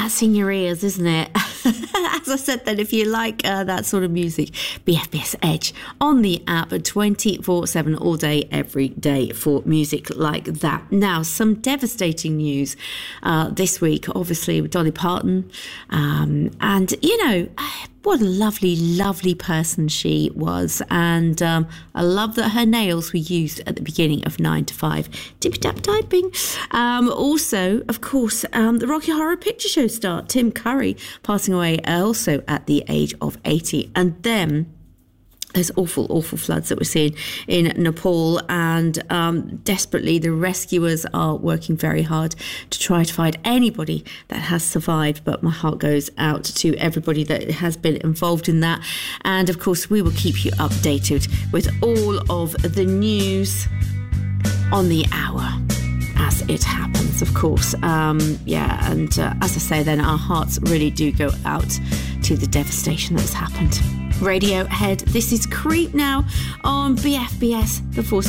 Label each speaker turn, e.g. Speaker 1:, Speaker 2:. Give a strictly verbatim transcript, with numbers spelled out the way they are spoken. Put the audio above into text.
Speaker 1: that's in your ears, isn't it? As I said then, if you like uh, that sort of music, B F B S Edge on the app twenty-four seven all day, every day for music like that. Now, some devastating news uh, this week, obviously, with Dolly Parton. Um, and, you know, what a lovely, lovely person she was. And um, I love that her nails were used at the beginning of nine to five. Tippy-tap typing. Um, also, of course, um, the Rocky Horror Picture Show star, Tim Curry, passing away also at the age of eighty. And then those awful, awful floods that we're seeing in Nepal, and um, desperately the rescuers are working very hard to try to find anybody that has survived. But my heart goes out to everybody that has been involved in that. And of course, we will keep you updated with all of the news on the hour as it happens, of course. Um, yeah, and uh, as I say, then our hearts really do go out to the devastation that's happened. Radiohead, this is Creep now on B F B S, the Force